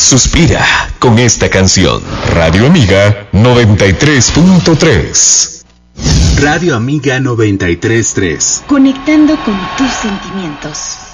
suspira con esta canción. Radio Amiga 93.3. Radio Amiga 93.3. Conectando con tus sentimientos.